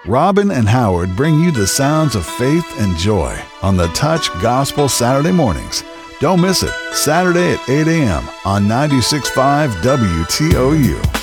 Robin and Howard bring you the sounds of faith and joy on the Touch Gospel Saturday mornings. Don't miss it, Saturday at 8 a.m. on 96.5 WTOU.